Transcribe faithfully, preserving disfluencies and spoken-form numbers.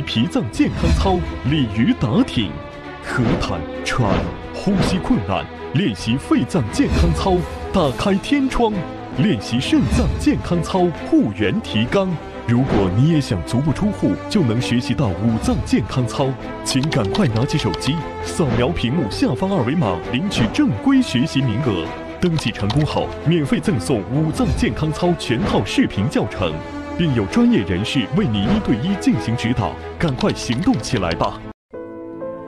脾脏健康操，鲤鱼打挺。咳痰、喘、呼吸困难，练习肺脏健康操，打开天窗；练习肾脏健康操，护元提肛。如果你也想足不出户就能学习到五脏健康操，请赶快拿起手机，扫描屏幕下方二维码，领取正规学习名额。登记成功后，免费赠送五脏健康操全套视频教程，并有专业人士为你一对一进行指导。赶快行动起来吧！